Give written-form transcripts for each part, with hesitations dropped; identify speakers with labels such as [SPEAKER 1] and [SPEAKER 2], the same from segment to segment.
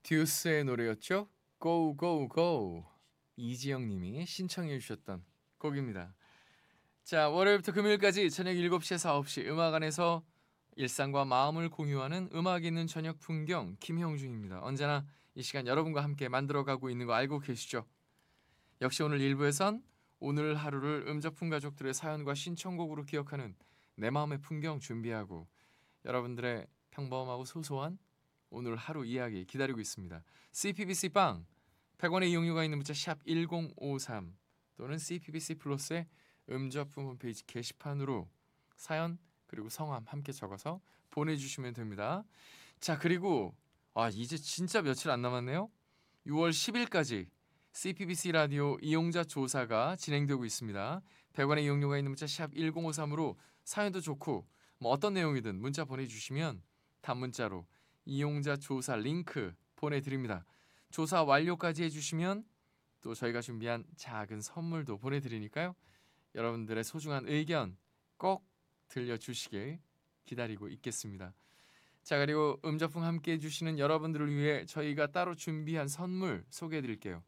[SPEAKER 1] 듀스의 노래였죠. Go Go Go. 이지영님이 신청해 주셨던 곡입니다. 자, 월요일부터 금요일까지 저녁 7시에서 9시 음악 안에서 일상과 마음을 공유하는 음악 있는 저녁 풍경 김형중입니다. 언제나 이 시간 여러분과 함께 만들어가고 있는 거 알고 계시죠? 역시 오늘 1부에선 오늘 하루를 음적풍 가족들의 사연과 신청곡으로 기억하는 내 마음의 풍경 준비하고 여러분들의 평범하고 소소한 오늘 하루 이야기 기다리고 있습니다. CPBC 빵 100원의 이용료가 있는 문자 샵 1053 또는 CPBC 플러스의 음저품 홈페이지 게시판으로 사연 그리고 성함 함께 적어서 보내주시면 됩니다. 자, 그리고 이제 진짜 며칠 안 남았네요. 6월 10일까지 CPBC 라디오 이용자 조사가 진행되고 있습니다. 100원의 이용료가 있는 문자 샵 1053으로 사연도 좋고 뭐 어떤 내용이든 문자 보내주시면 단문자로 이용자 조사 링크 보내드립니다. 조사 완료까지 해주시면 또 저희가 준비한 작은 선물도 보내드리니까요. 여러분들의 소중한 의견 꼭 들려주시길 기다리고 있겠습니다. 자, 그리고 음저풍 함께 해주시는 여러분들을 위해 저희가 따로 준비한 선물 소개해드릴게요.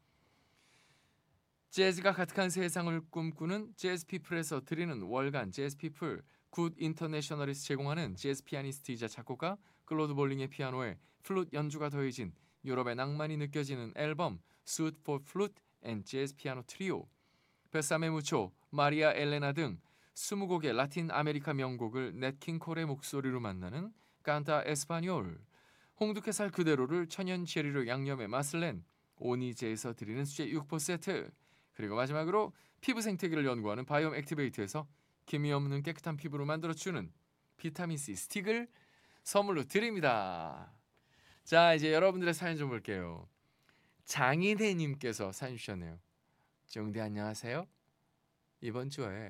[SPEAKER 1] 재즈가 가득한 세상을 꿈꾸는 재즈피플에서 드리는 월간 재즈피플 굿 인터내셔널에서 제공하는 재즈 피아니스트이자 작곡가 클로드 볼링의 피아노에 플룻 연주가 더해진 유럽의 낭만이 느껴지는 앨범 Suite for Flute and Jazz Piano Trio, 베사메 무초, 마리아 엘레나 등 20곡의 라틴 아메리카 명곡을 넷 킹콜의 목소리로 만나는 칸타 에스파뇰, 홍두깨살 그대로를 천연 체리로 양념해 맛을 낸 오니제에서 드리는 수제 육포 세트, 그리고 마지막으로 피부 생태계를 연구하는 바이옴 액티베이트에서 기미 없는 깨끗한 피부로 만들어주는 비타민C 스틱을 선물로 드립니다. 자, 이제 여러분들의 사연 좀 볼게요. 장인혜님께서 사연 주셨네요. 정대 안녕하세요. 이번 주에